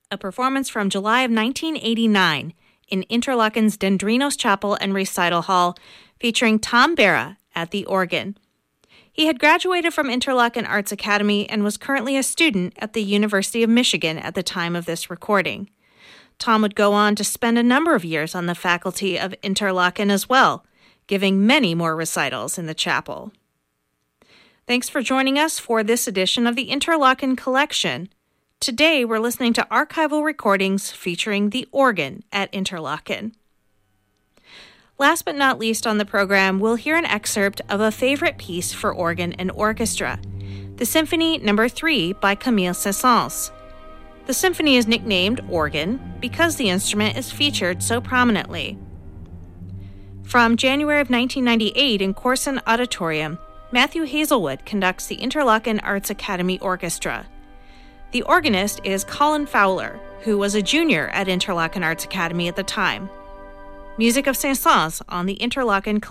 a performance from July of 1989 in Interlaken's Dendrinos Chapel and Recital Hall, featuring Tom Barra at the organ. He had graduated from Interlaken Arts Academy and was currently a student at the University of Michigan at the time of this recording. Tom would go on to spend a number of years on the faculty of Interlaken as well, giving many more recitals in the chapel. Thanks for joining us for this edition of the Interlaken Collection. Today, we're listening to archival recordings featuring the organ at Interlaken. Last but not least on the program, we'll hear an excerpt of a favorite piece for organ and orchestra, the Symphony No. 3 by Camille Saint-Saëns. The symphony is nicknamed organ because the instrument is featured so prominently. From January of 1998 in Corson Auditorium, Matthew Hazelwood conducts the Interlaken Arts Academy Orchestra. The organist is Colin Fowler, who was a junior at Interlaken Arts Academy at the time. Music of Saint-Saëns on the Interlaken